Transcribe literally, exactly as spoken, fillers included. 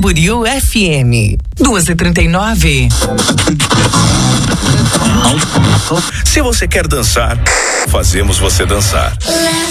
Camboriú F M. duas e trinta e nove. Se você quer dançar, fazemos você dançar.